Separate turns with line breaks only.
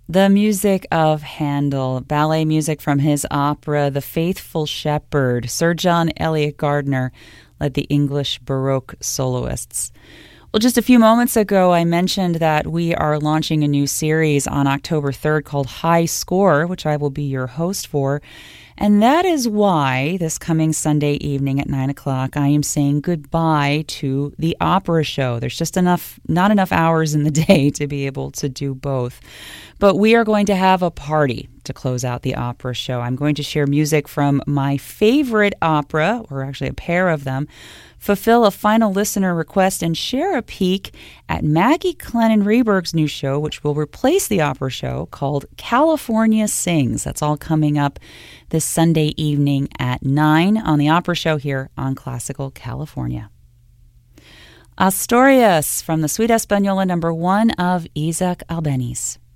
The music of Handel, ballet music from his opera The Faithful Shepherd. Sir John Eliot Gardiner led the English Baroque soloists. Well, just a few moments ago, I mentioned that we are launching a new series on October 3rd called High Score, which I will be your host for. And that is why this coming Sunday evening at 9 o'clock, I am saying goodbye to the opera show. There's just not enough hours in the day to be able to do both. But we are going to have a party to close out the opera show. I'm going to share music from my favorite opera, or actually a pair of them, fulfill a final listener request, and share a peek at Maggie Clennon Rehberg's new show, which will replace the opera show, called California Sings. That's all coming up this Sunday evening at 9 on the opera show here on Classical California. Asturias from the Suite Española #1 of Isaac Albéniz.